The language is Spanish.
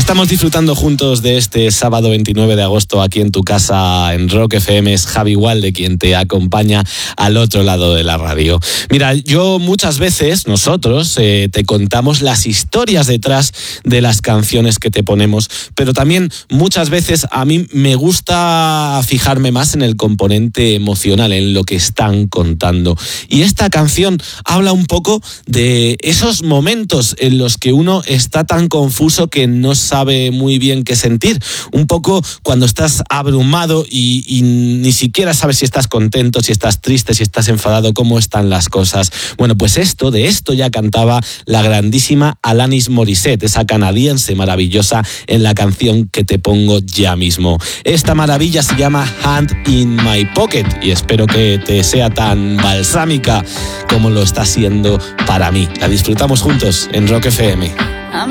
Estamos disfrutando juntos de este sábado 29 de agosto aquí en tu casa en Rock FM. Es Javi Walde quien te acompaña al otro lado de la radio. Mira, yo muchas veces, nosotros, te contamos las historias detrás de las canciones que te ponemos, pero también muchas veces a mí me gusta fijarme más en el componente emocional, en lo que están contando. Y esta canción habla un poco de esos momentos en los que uno está tan confuso que no sabe muy bien qué sentir. Un poco cuando estás abrumado y ni siquiera sabes si estás contento, si estás triste, si estás enfadado, cómo están las cosas. Bueno, pues de esto ya cantaba la grandísima Alanis Morissette, esa canadiense maravillosa, en la canción que te pongo ya mismo. Esta maravilla se llama Hand in My Pocket y espero que te sea tan balsámica como lo está siendo para mí. La disfrutamos juntos en Rock FM.